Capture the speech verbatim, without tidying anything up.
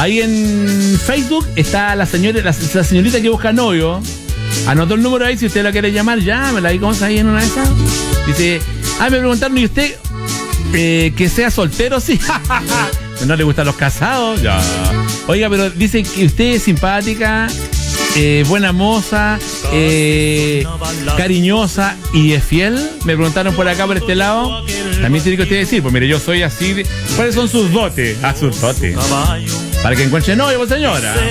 Ahí en Facebook está la señora, la, la señorita que busca novio. Anotó el número ahí, si usted la quiere llamar, llámela ahí, ¿cómo está ahí en una de esas? Dice, ah, me preguntaron, ¿y usted eh, que sea soltero? Sí. ¿No le gustan los casados? Ya. Oiga, pero dice que usted es simpática, eh, buena moza, eh, cariñosa y es fiel. Me preguntaron por acá, por este lado. También tiene que usted decir, pues mire, yo soy así. De... ¿Cuáles son sus dotes? Ah, sus dotes. Para que encuentre novio, pues señora.